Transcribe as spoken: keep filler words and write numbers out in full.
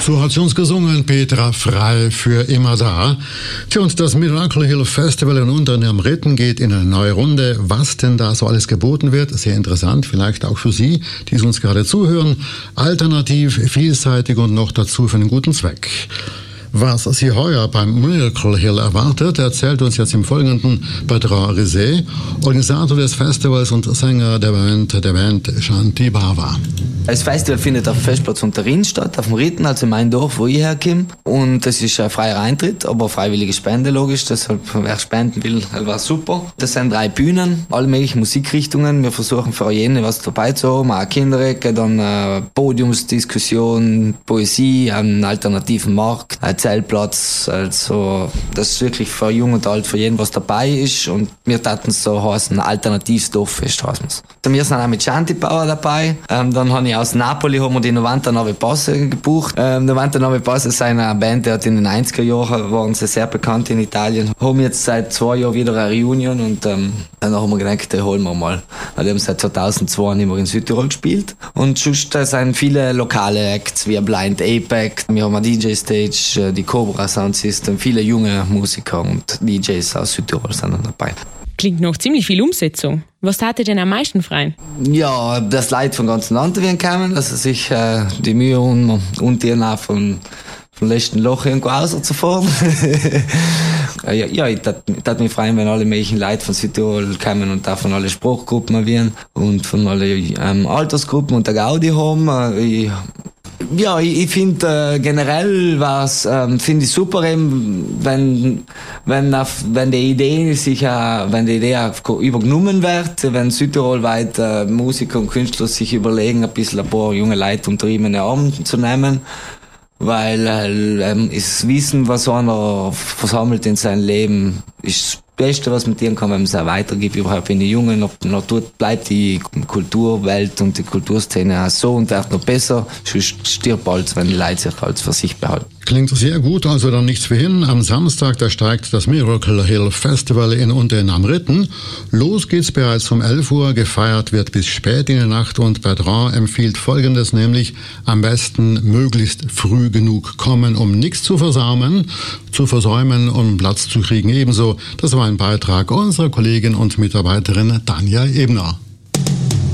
So hat sie uns gesungen, Petra Frei für immer da. Tja, und das Miracle Hill Festival in Unteren am Ritten geht in eine neue Runde. Was denn da so alles geboten wird, sehr interessant, vielleicht auch für Sie, die uns gerade zuhören. Alternativ, vielseitig und noch dazu für einen guten Zweck. Was Sie heuer beim Miracle Hill erwartet, erzählt uns jetzt im Folgenden Bertrand Rizet, Organisator des Festivals und Sänger der Band, der Band Shanti Bava. Das Festival findet auf dem Festplatz Unterrin statt, auf dem Ritten, also in meinem Dorf, wo ich herkomme. Und das ist ein freier Eintritt, aber freiwillige Spende, logisch. Deshalb, wer spenden will, war super. Das sind drei Bühnen, alle möglichen Musikrichtungen. Wir versuchen für jene was dabei zu haben, auch Kinderecke, dann eine Podiumsdiskussion, Poesie, einen alternativen Markt, ein Zeltplatz. Also, das ist wirklich für jung und alt, für jeden was dabei ist. Und wir taten es so heißen, ein alternatives Dorffest heißen es. Wir sind auch mit Shanti Bava dabei. Ähm, dann habe ich aus Napoli haben wir die novantanavi Passe gebucht. Ähm, novantanavi Passe ist eine Band, die hat in den neunziger Jahren waren sie sehr bekannt in Italien. Haben jetzt seit zwei Jahren wieder eine Reunion und ähm, dann haben wir gedacht, die holen wir mal. Die haben seit zweitausendzwei nicht mehr in Südtirol gespielt. Und sonst äh, sind viele lokale Acts wie Blind Apex. Wir haben eine D J-Stage, die Cobra Sound System, viele junge Musiker und D Js aus Südtirol sind dann dabei. Klingt noch ziemlich viel Umsetzung. Was tat ihr denn am meisten freuen? Ja, das Leid von ganzen Land werden kommen, dass sich äh, die Mühe und, und die auch von vom letzten Loch irgendwo rauszufahren. ja, ja, ich tat mich freuen, wenn alle möglichen Leute von Südtirol kommen und auch von alle Sprachgruppen werden und von alle ähm, Altersgruppen und der Gaudi haben. Ich, Ja, ich, ich finde äh, generell was ähm, finde ich super, eben, wenn wenn auf, wenn die Idee sich äh, wenn die Idee auch übernommen wird, wenn Südtirol weit äh, Musiker und Künstler sich überlegen, ein bisschen ein paar junge Leute unter ihnen in den Arm zu nehmen, weil äh, ähm, das Wissen, was einer versammelt in seinem Leben, ist das Beste, was man tun kann, wenn man es auch weitergibt, überhaupt in die Jungen. Noch, noch dort bleibt die Kulturwelt und die Kulturszene auch so und auch noch besser. Sonst stirbt alles, wenn die Leute sich alles für sich behalten. Klingt sehr gut, also dann nichts für hin. Am Samstag, da steigt das Miracle Hill Festival in Unteren am Ritten. Los geht's bereits um elf Uhr, gefeiert wird bis spät in die Nacht und Bertrand empfiehlt Folgendes, nämlich am besten möglichst früh genug kommen, um nichts zu versäumen, zu versäumen, um Platz zu kriegen. Ebenso, das war ein Beitrag unserer Kollegin und Mitarbeiterin Tanja Ebner.